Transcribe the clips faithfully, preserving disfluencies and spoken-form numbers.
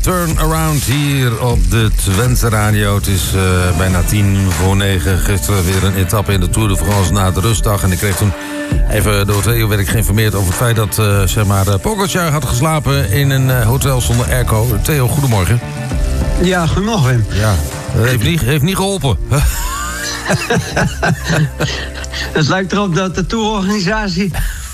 Turn Around hier op de Twente Radio. Het is uh, bijna tien voor negen. Gisteren weer een etappe in de Tour de France na de rustdag. En ik kreeg toen even door Theo werd ik geïnformeerd over het feit dat uh, zeg maar, uh, Pogačar had geslapen in een uh, hotel zonder airco. Theo, goedemorgen. Ja, goedemorgen. Ja, dat heeft niet, heeft niet geholpen. Het lijkt erop dat de tourorganisatie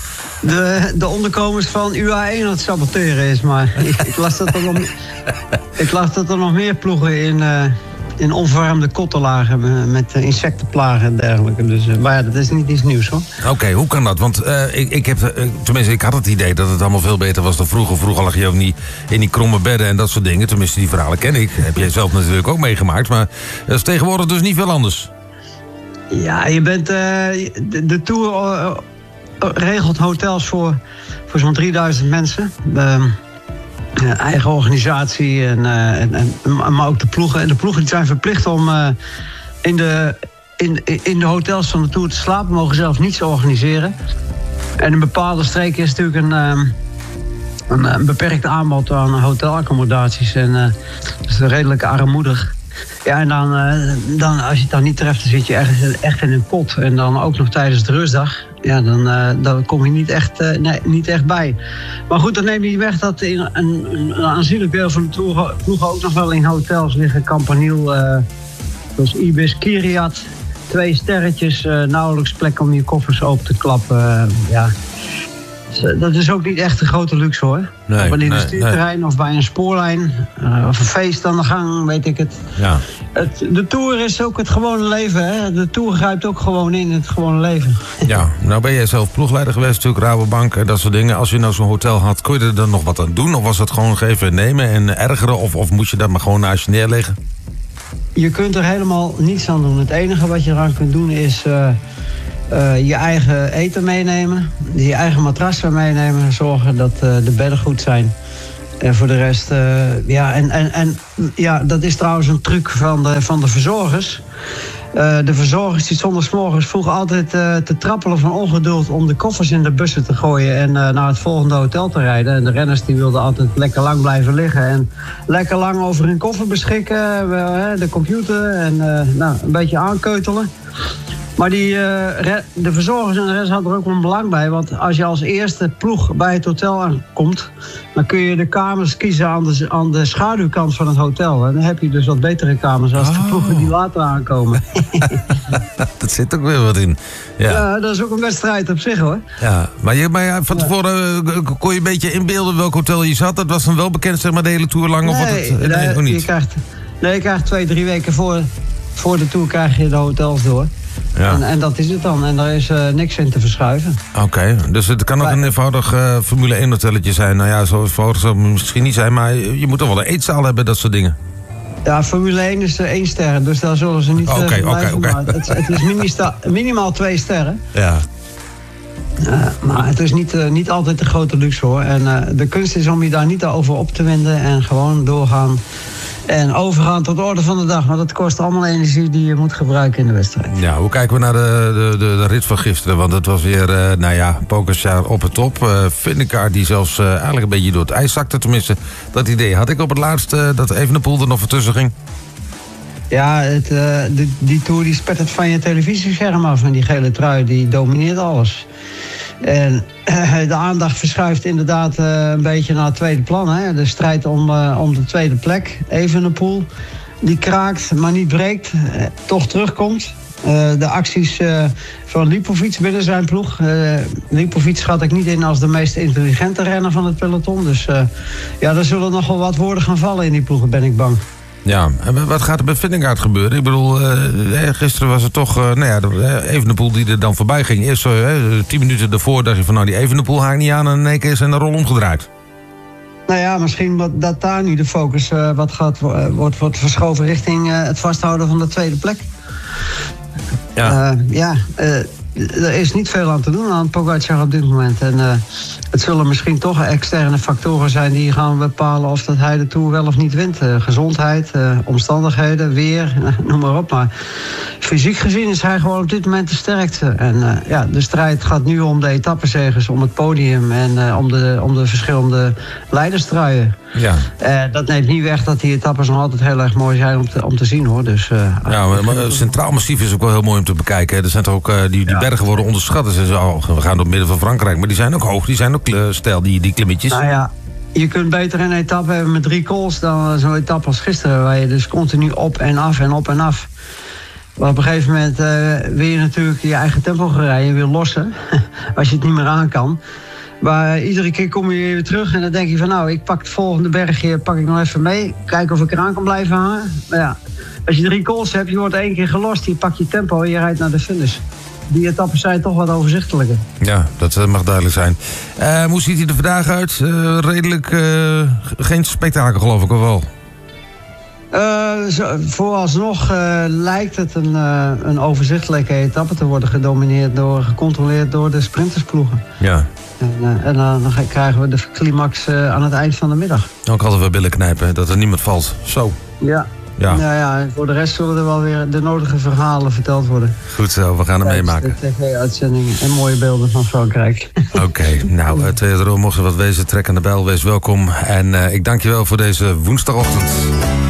de, de onderkomens van U A één aan het saboteren is. Maar ik, ik, las dat er nog, ik las dat er nog meer ploegen in, uh, in onverwarmde kotten lagen met uh, insectenplagen en dergelijke. Dus, uh, maar ja, dat is niet iets nieuws, hoor. Oké, okay, hoe kan dat? Want uh, ik, ik heb, uh, tenminste, ik had het idee dat het allemaal veel beter was dan vroeger. Vroeger lag je ook niet in die kromme bedden en dat soort dingen. Tenminste, die verhalen ken ik. Heb jij zelf natuurlijk ook meegemaakt. Maar dat is tegenwoordig dus niet veel anders. Ja, je bent uh, de, de Tour uh, regelt hotels voor, voor zo'n drieduizend mensen. Uh, uh, eigen organisatie, en, uh, en, en, maar ook de ploegen. En de ploegen die zijn verplicht om uh, in, de, in, in de hotels van de Tour te slapen. Mogen zelf niets organiseren. En in bepaalde streken is natuurlijk een, uh, een, een beperkt aanbod aan hotelaccommodaties. En uh, dat is redelijk armoedig. Ja, en dan, uh, dan, als je het dan niet treft, dan zit je echt, echt in een pot. En dan ook nog tijdens de rustdag. Ja, dan, uh, dan kom je niet echt, uh, nee, niet echt bij. Maar goed, dat neemt niet weg dat in een, een, een aanzienlijk deel van de Tour ploegen ook nog wel in hotels liggen. Campanile, uh, zoals Ibis, Kiriat. Twee sterretjes, uh, nauwelijks plek om je koffers open te klappen. Uh, ja. Dat is ook niet echt een grote luxe, hoor. Nee, op een industrieterrein nee, nee. of bij een spoorlijn. Uh, of een feest aan de gang, weet ik het. Ja. het. De Tour is ook het gewone leven, hè. De Tour grijpt ook gewoon in het gewone leven. Ja, nou ben jij zelf ploegleider geweest, natuurlijk, Rabobank en dat soort dingen. Als je nou zo'n hotel had, kon je er dan nog wat aan doen? Of was het gewoon geven en nemen en ergeren? Of, of moest je dat maar gewoon naast je neerleggen? Je kunt er helemaal niets aan doen. Het enige wat je eraan kunt doen is Uh, Uh, je eigen eten meenemen, je eigen matrassen meenemen, zorgen dat uh, de bedden goed zijn. En voor de rest, uh, ja, en, en, en ja, dat is trouwens een truc van de, van de verzorgers. Uh, de verzorgers die zondags morgens vroeg altijd uh, te trappelen van ongeduld om de koffers in de bussen te gooien en uh, naar het volgende hotel te rijden. En de renners die wilden altijd lekker lang blijven liggen en lekker lang over hun koffer beschikken, uh, de computer en uh, nou, een beetje aankeutelen. Maar die, uh, de verzorgers en de rest hadden er ook wel een belang bij. Want als je als eerste ploeg bij het hotel aankomt, dan kun je de kamers kiezen aan de, aan de schaduwkant van het hotel. En dan heb je dus wat betere kamers als oh. de ploegen die later aankomen. Dat zit ook weer wat in. Ja. Ja, dat is ook een wedstrijd op zich, hoor. Ja, maar, je, maar ja, van tevoren uh, kon je een beetje inbeelden welk hotel je zat. Dat was dan wel bekend, zeg maar, de hele tour lang? Of nee, wat het, nee, nee, ook niet. Je krijgt, nee, je krijgt twee, drie weken voor, voor de tour krijg je de hotels door. Ja. En, en dat is het dan. En daar is uh, niks in te verschuiven. Oké, okay. Dus het kan ook een eenvoudig uh, Formule één hotelletje zijn. Nou ja, zo eenvoudig zal het misschien niet zijn, maar je moet toch wel een eetzaal hebben, dat soort dingen. Ja, Formule één is uh, één ster, dus daar zullen ze niet Oké, uh, oké, oké. Het, het is minista, minimaal twee sterren. Ja. Uh, maar het is niet, uh, niet altijd de grote luxe, hoor. En uh, de kunst is om je daar niet over op te winden en gewoon doorgaan. En overgaan tot de orde van de dag. Maar dat kost allemaal energie die je moet gebruiken in de wedstrijd. Ja, hoe kijken we naar de, de, de, de rit van gisteren? Want het was weer, uh, nou ja, Pogačar op het top. Uh, Vingegaard die zelfs uh, eigenlijk een beetje door het ijs zakte. Tenminste, dat idee had ik op het laatst, uh, dat Evenepoel er nog voor tussen ging. Ja, het, uh, die, die Tour die spet het van je televisiescherm af. En die gele trui, die domineert alles. En uh, de aandacht verschuift inderdaad uh, een beetje naar het tweede plan. Hè? De strijd om, uh, om de tweede plek. Evenepoel, die kraakt, maar niet breekt. Uh, toch terugkomt. Uh, de acties uh, van Lipovic binnen zijn ploeg. Uh, Lipovic schat ik niet in als de meest intelligente renner van het peloton. Dus uh, ja, er zullen nog wel wat woorden gaan vallen in die ploegen, ben ik bang. Ja, en wat gaat er bij Vingegaard gebeuren? Ik bedoel, uh, gisteren was het toch, uh, nou ja, Evenepoel die er dan voorbij ging. Eerst uh, tien minuten daarvoor dacht je van, nou, die Evenepoel haakt niet aan en in één keer is een rol omgedraaid. Nou ja, misschien wat, dat daar nu de focus uh, wat gaat, uh, wordt, wordt verschoven richting uh, het vasthouden van de tweede plek. Ja, uh, ja uh, er is niet veel aan te doen aan Pogačar op dit moment. En uh, het zullen misschien toch externe factoren zijn die gaan bepalen of dat hij de Tour wel of niet wint. Uh, gezondheid, uh, omstandigheden, weer, uh, noem maar op. Maar fysiek gezien is hij gewoon op dit moment de sterkste. En uh, ja, de strijd gaat nu om de etappenzegers, om het podium en uh, om, de, om de verschillende leiderstruien. Ja. Uh, dat neemt niet weg dat die etappes nog altijd heel erg mooi zijn om te, om te zien, hoor. Dus, uh, ja, maar, maar Centraal Massief is ook wel heel mooi om te bekijken. Er zijn toch ook, uh, die, die ja. bergen worden onderschat. Dus zo, we gaan door het midden van Frankrijk, maar die zijn ook hoog. Die zijn ook uh, stijl, die, die klimmetjes. Nou ja, je kunt beter een etappe hebben met drie calls dan zo'n etappe als gisteren, waar je dus continu op en af en op en af. Maar op een gegeven moment uh, wil je natuurlijk je eigen tempo gaan rijden. Je wil lossen, als je het niet meer aan kan. Maar uh, iedere keer kom je weer terug en dan denk je van... nou, ik pak het volgende bergje, pak ik nog even mee. Kijken of ik eraan kan blijven hangen. Maar ja, als je drie calls hebt, je wordt één keer gelost. Je pakt je tempo en je rijdt naar de finish. Die etappes zijn toch wat overzichtelijker. Ja, dat mag duidelijk zijn. Uh, hoe ziet hij er vandaag uit? Uh, redelijk, uh, geen spektakel geloof ik, of wel? Uh, zo, vooralsnog uh, lijkt het een, uh, een overzichtelijke etappe te worden gedomineerd door, gecontroleerd door de sprintersploegen. Ja. En, uh, en uh, dan krijgen we de climax uh, aan het eind van de middag. Ook altijd wel billen knijpen, dat er niemand valt. Zo. Ja. Ja. Nou ja, voor de rest zullen er wel weer de nodige verhalen verteld worden. Goed zo, we gaan hem meemaken. De tv-uitzendingen en mooie beelden van Frankrijk. Oké, okay, nou, uh, Theodor, mocht er wat wezen, trek aan de bel, wees welkom. En uh, ik dank je wel voor deze woensdagochtend.